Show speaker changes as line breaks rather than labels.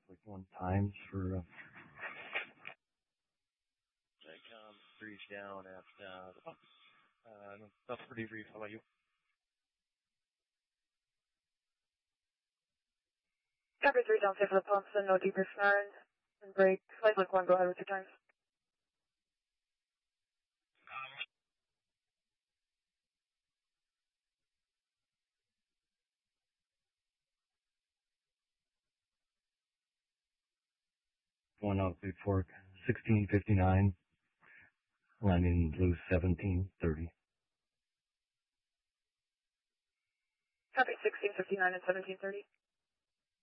like 1 times for
Jacom 3's down at the pumps. That's pretty brief. How about you?
Copy 3 down safe for the pumps and no deeper snarls. And break. Flight like 1, go ahead with your times.
one out Big Fork, 1659, landing blue 1730.
Copy 1659 and 1730.